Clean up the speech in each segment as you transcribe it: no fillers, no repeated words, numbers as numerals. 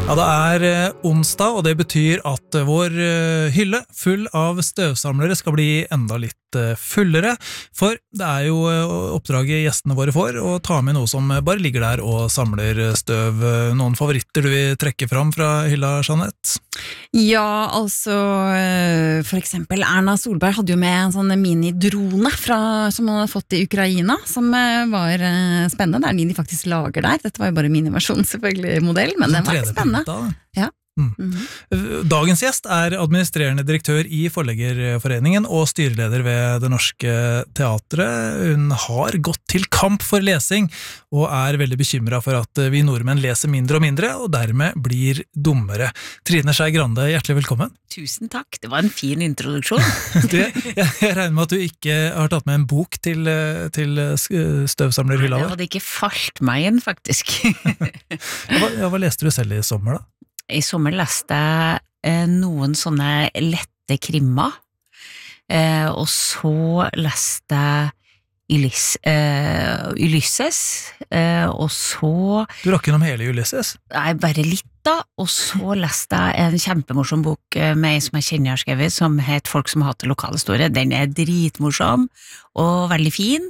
Ja, det onsdag, og det betyr at vår hylle full av støvsamlere skal bli enda litt fullere, for det jo oppdraget gjestene våre får å ta med noe som bare ligger der og samler støv. Noen favoritter du vil trekke fram fra hylla, Jeanette? Ja, altså for eksempel Erna Solberg hadde jo med en sånn mini-drone som hun hadde fått i Ukraina, som var spennende. Det de faktisk lager der. Dette var jo bare miniversjon, selvfølgelig, modell, men det var spennende. Ja. Dagens gjest administrerende direktør i Forleggerforeningen og styreleder ved Det Norske Teatret. Hun har gått til kamp for lesing og veldig bekymret for at vi nordmenn leser mindre og mindre og dermed blir dummere. Trine Skei Grande, hjertelig velkommen. Tusen takk, det var en fin introduksjon. Jeg regner med at du ikke har tatt med en bok til støvsamlerhylla vår. Det hadde ikke falt meg inn, faktisk. Hva leste du selv i sommer da? I sommer leste jeg noen sånne lette krimmer, og så leste jeg Ulysses, og så... Du rakk gjennom hele Ulysses? Nei, bare litt da, og så leste jeg en kjempemorsom bok med en som jeg kjenner har skrevet, som het Folk som hater lokalhistorie. Den dritmorsom og veldig fin.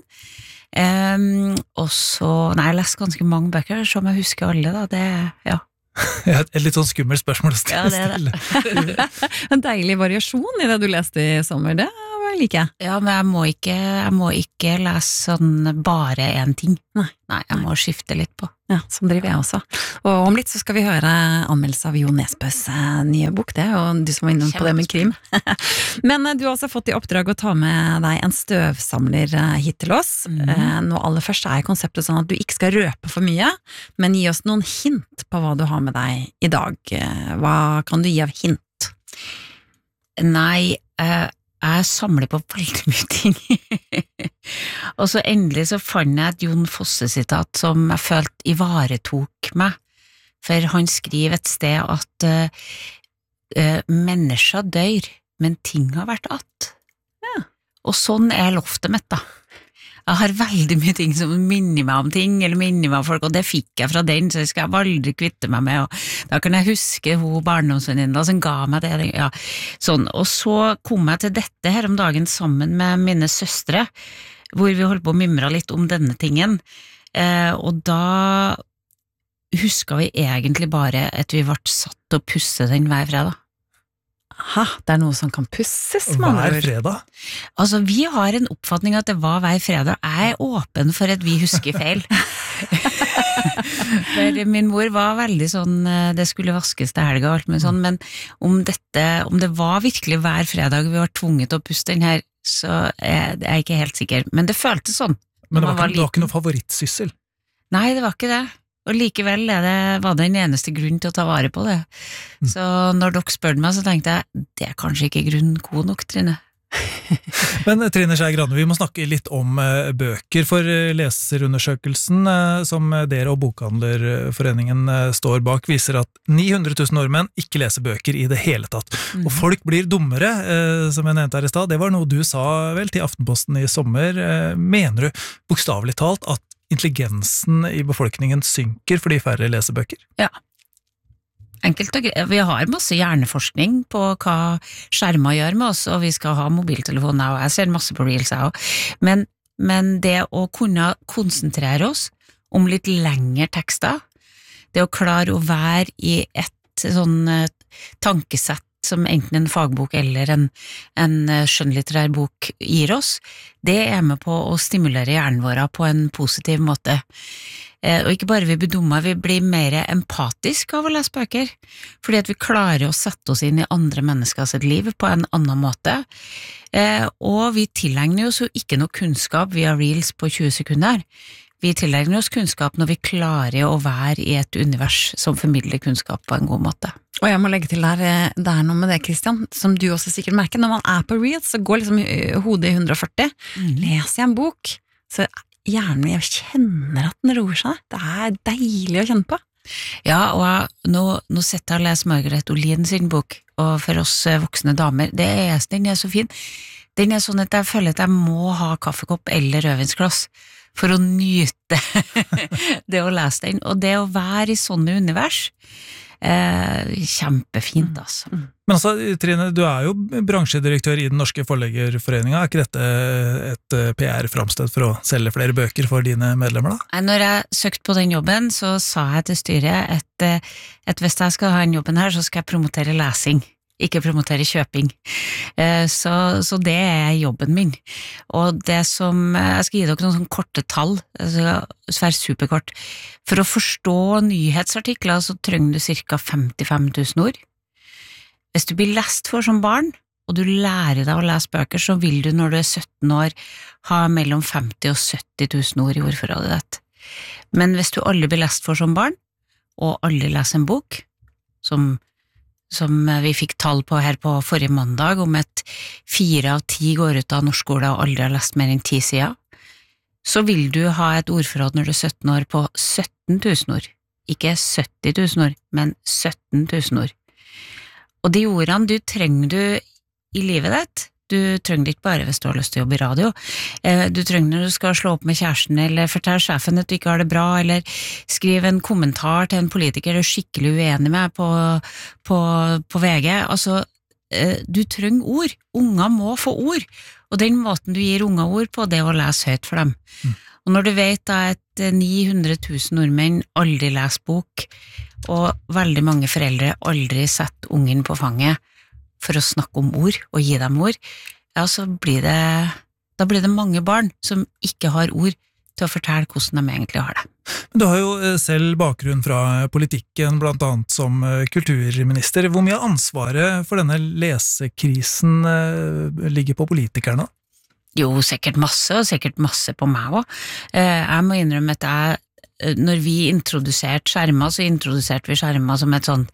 Og så, jeg leste ganske mange bøker, som jeg husker alle da, ja. Et litt sånn skummelt spørsmål å stille. Ja, det. En deilig variasjon i det du leste i sommer, det liker jeg. Ja, men jeg må ikke lese sånn bare en ting. Nei, jeg må skifte litt på. Ja, sånn driver jeg også. Og om litt så skal vi høre anmeldelse av Jo Nesbøs nye bok, det, og du som var innom på det med krim. Men du har også fått i oppdrag å ta med deg en støvsamler hit til oss. Nå aller først konseptet sånn at du ikke skal røpe for mye, men gi oss noen hint på hva du har med deg i dag. Hva kan du gi av hint? Nei, jeg samler på veldig mye ting. Og så endelig så fant jeg et Jon Fosse-sitat som jeg følte ivaretok meg. For han skriver et sted at mennesker dør, men ting har vært att. Ja. Og sånn loftet mitt da. Jeg har veldig mye ting som minner meg om ting, eller minner meg om folk, og det fikk jeg fra den, så det skal jeg aldri kvitte meg med, og da kan jeg huske hun barndomsvenninna som ga meg det, ja, sånn. Og så kom jeg til dette her om dagen sammen med mine søstre, hvor vi holdt på å mimre litt om denne tingen, og da husker vi egentlig bare at vi ble satt til å pusse den hver fredag. Aha, det noe som kan pusses, hver fredag? Altså, vi har en oppfatning at det var hver fredag. Jeg åpen for at vi husker feil. For min mor var veldig sånn, det skulle vaskes til helga og alt med sånn, men om det var virkelig hver fredag vi var tvunget til å pusse den her, så jeg ikke helt sikker. Men det føltes sånn. Men det var ikke noe favorittsyssel? Nei, det var ikke det. Og likevel var det den eneste grunn til å ta vare på det. Så når dere spør meg, så tenkte jeg, det kanskje ikke grunn god nok, Trine. Men Trine Skei Grande, vi må snakke litt om bøker, for leserundersøkelsen som dere og Bokhandlerforeningen står bak viser at 900 000 nordmenn ikke leser bøker i det hele tatt. Og folk blir dummere, som jeg nevnte her i sted. Det var noe du sa vel til Aftenposten i sommer. Mener du bokstavelig talt at intelligensen i befolkningen synker fordi færre leser bøker? Ja. Enkelt og greit. Vi har masse hjerneforskning på hva skjermer gjør med oss, og vi skal ha mobiltelefoner, og jeg ser masse på Reels jeg også. Men det å kunne konsentrere oss om litt lengre tekster, det å klare å være i et sånn tankesett som enten en fagbok eller en skjønnlitterær bok gir oss, det med på å stimulere hjernen vår på en positiv måte. Og ikke bare vi blir dumme, vi blir mer empatisk av å lese bøker, fordi at vi klarer å sette oss inn i andre menneskers liv på en annen måte, og vi tilegner oss jo ikke noe kunnskap via Reels på 20 sekunder. Vi tilegner oss kunnskap når vi klarer å være i et univers som formidler kunnskap på en god måte. Og jeg må legge til der, det noe med det, Kristian, som du også sikkert merker, når man på Reels, så går liksom hodet i 140. Leser jeg en bok, så hjernen jeg kjenner at den roer seg. Det deilig å kjenne på. Ja, og nå sitter jeg og leser Margaret Olin sin bok, og for oss voksne damer, den så fin. Den sånn at jeg føler at jeg må ha kaffekopp eller rødvinsglass for å nyte det å lese den, og det å være i sånne univers, Kjempefint, altså. Men altså, Trine, du er jo bransjedirektør i den norske forleggerforeningen. Er ikke dette et PR-framstøt for å selge flere bøker for dine medlemmer, da? Nei, når jeg søkte på den jobben, så sa jeg til styret at hvis jeg skal ha en jobben her, så skal jeg promotere lesing, ikke promotere kjøping. Så det er jobben min. Og det som, jeg skal gi dere noen sånne korte tall, det skal være superkort. For å forstå nyhetsartikler, så trenger du cirka 55 000 ord. Hvis du blir lest for som barn, og du lærer deg å lese bøker, så vil du når du er 17 år ha mellom 50 og 70 000 ord i ordforrådet ditt. Men hvis du aldri blir lest for som barn, og aldri leser en bok, som vi fikk tall på her på forrige mandag, om at 4 av 10 går ut av norsk skole og aldri har lest mer enn 10 sider, så vil du ha et ordforråd når du er 17 år på 17 000 ord. Ikke 70 000 ord, men 17 000 ord. Og de ordene du trenger i livet ditt, du trenger det ikke bare hvis du har lyst til å jobbe i radio, du trenger når du skal slå opp med kjæresten, eller fortelle sjefen at du ikke har det bra, eller skrive en kommentar til en politiker du er skikkelig uenig med på VG. Altså, du trenger ord. Unger må få ord, og den måten du gir unger ord på, det er å lese høyt for dem. Og når du vet da at 900 000 nordmenn aldri leser bok, og veldig mange foreldre aldri setter ungen på fanget for å snakke om ord og gi dem ord, ja, så blir det mange barn som ikke har ord til å fortelle hvordan de egentlig har det. Du har jo selv bakgrunn fra politikken, blant annet som kulturminister. Hvor mye av ansvaret for denne lesekrisen ligger på politikerne? Jo, sikkert masse, og sikkert masse på meg også. Jeg må innrømme at når vi introduserte skjermer, så introduserte vi skjermer som et sånt